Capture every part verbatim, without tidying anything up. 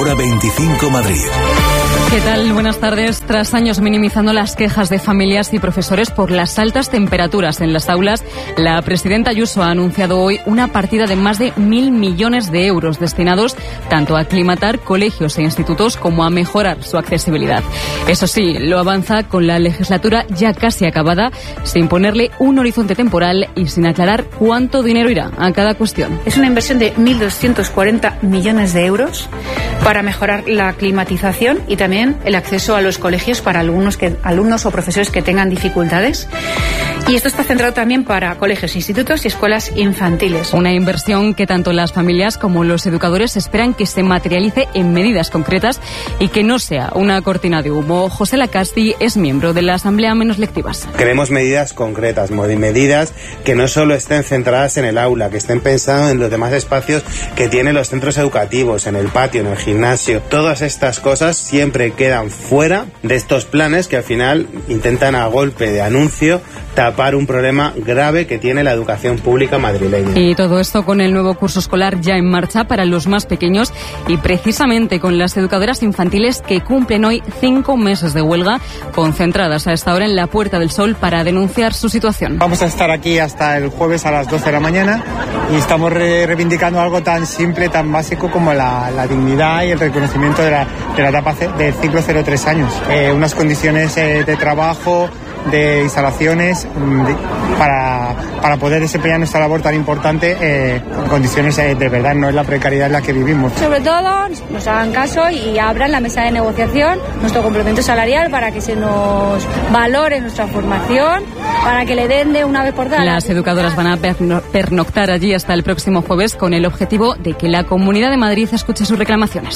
Hora veinticinco Madrid. ¿Qué tal? Buenas tardes. Tras años minimizando las quejas de familias y profesores por las altas temperaturas en las aulas, la presidenta Ayuso ha anunciado hoy una partida de más de mil millones de euros destinados tanto a aclimatar colegios e institutos como a mejorar su accesibilidad. Eso sí, lo avanza con la legislatura ya casi acabada, sin ponerle un horizonte temporal y sin aclarar cuánto dinero irá a cada cuestión. Es una inversión de mil doscientos cuarenta millones de euros para mejorar la climatización y también el acceso a los colegios para alumnos, que, alumnos o profesores que tengan dificultades. Y esto está centrado también para colegios, institutos y escuelas infantiles. Una inversión que tanto las familias como los educadores esperan que se materialice en medidas concretas y que no sea una cortina de humo. José Lacasti es miembro de la Asamblea Menos Lectivas. Queremos medidas concretas, medidas que no solo estén centradas en el aula, que estén pensando en los demás espacios que tienen los centros educativos, en el patio, en el gimnasio. Todas estas cosas siempre quedan fuera de estos planes que al final intentan a golpe de anuncio tapar un problema grave que tiene la educación pública madrileña. Y todo esto con el nuevo curso escolar ya en marcha para los más pequeños y precisamente con las educadoras infantiles que cumplen hoy cinco meses de huelga, concentradas a esta hora en la Puerta del Sol para denunciar su situación. Vamos a estar aquí hasta el jueves a las doce de la mañana y estamos re- reivindicando algo tan simple, tan básico como la, la dignidad y el reconocimiento de la, de la etapa c- del ciclo cero tres años. Eh, unas condiciones eh, de trabajo, de instalaciones de, para, para poder desempeñar nuestra labor tan importante eh, en condiciones eh, de verdad, no es la precariedad en la que vivimos. Sobre todo nos hagan caso y abran la mesa de negociación, nuestro complemento salarial, para que se nos valore nuestra formación, para que le den de una vez por todas. Las educadoras van a pernoctar allí hasta el próximo jueves con el objetivo de que la Comunidad de Madrid escuche sus reclamaciones.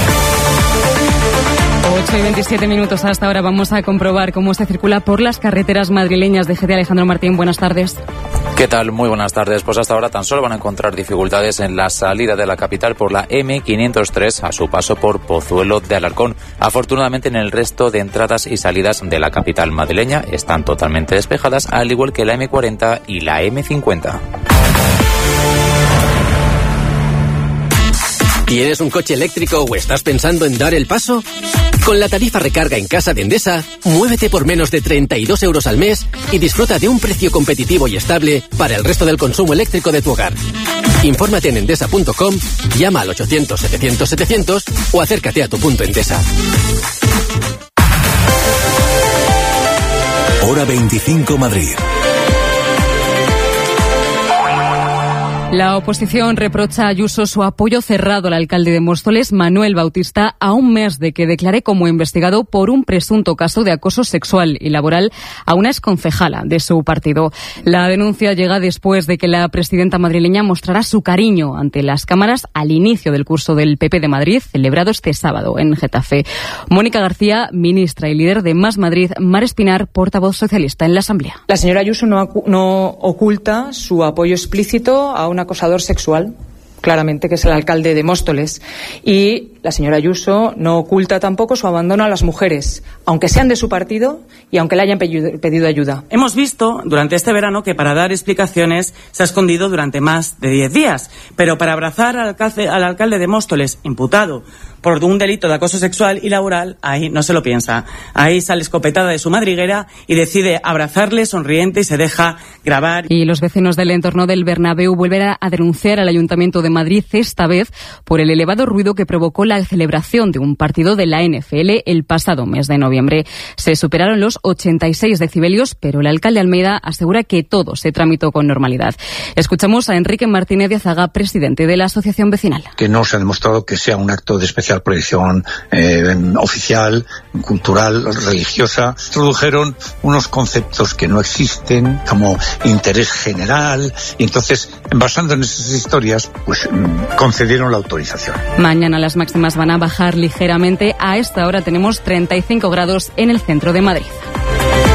ocho y veintisiete minutos hasta ahora. Vamos a comprobar cómo se circula por las carreteras madrileñas. De G T. Alejandro Martín, buenas tardes. ¿Qué tal? Muy buenas tardes. Pues hasta ahora tan solo van a encontrar dificultades en la salida de la capital por la eme quinientos tres a su paso por Pozuelo de Alarcón. Afortunadamente, en el resto de entradas y salidas de la capital madrileña están totalmente despejadas, al igual que la eme cuarenta y la eme cincuenta. ¿Tienes un coche eléctrico o estás pensando en dar el paso? Con la tarifa recarga en casa de Endesa, muévete por menos de treinta y dos euros al mes y disfruta de un precio competitivo y estable para el resto del consumo eléctrico de tu hogar. Infórmate en endesa punto com, llama al ochocientos setecientos setecientos o acércate a tu punto Endesa. Hora veinticinco Madrid. La oposición reprocha a Ayuso su apoyo cerrado al alcalde de Móstoles, Manuel Bautista, a un mes de que declare como investigado por un presunto caso de acoso sexual y laboral a una exconcejala de su partido. La denuncia llega después de que la presidenta madrileña mostrara su cariño ante las cámaras al inicio del curso del P P de Madrid, celebrado este sábado en Getafe. Mónica García, ministra y líder de Más Madrid, Mar Espinar, portavoz socialista en la Asamblea. La señora Ayuso no, no oculta su apoyo explícito a un acosador sexual, claramente, que es el alcalde de Móstoles. Y la señora Ayuso no oculta tampoco su abandono a las mujeres, aunque sean de su partido y aunque le hayan pedido ayuda. Hemos visto durante este verano que para dar explicaciones se ha escondido durante más de diez días, pero para abrazar al alcalde, al alcalde de Móstoles, imputado por un delito de acoso sexual y laboral, ahí no se lo piensa. Ahí sale escopetada de su madriguera y decide abrazarle sonriente y se deja grabar. Y los vecinos del entorno del Bernabéu vuelven a denunciar al Ayuntamiento de Madrid, esta vez por el elevado ruido que provocó la celebración de un partido de la N F L el pasado mes de noviembre. Se superaron los ochenta y seis decibelios, pero el alcalde Almeida asegura que todo se tramitó con normalidad. Escuchamos a Enrique Martínez de Azaga, presidente de la Asociación Vecinal. Que no se ha demostrado que sea un acto de especial proyección eh, oficial, cultural, religiosa. Introdujeron unos conceptos que no existen, como interés general, y entonces, basando en esas historias, pues concedieron la autorización. Mañana las máximas van a bajar ligeramente. A esta hora tenemos treinta y cinco grados en el centro de Madrid.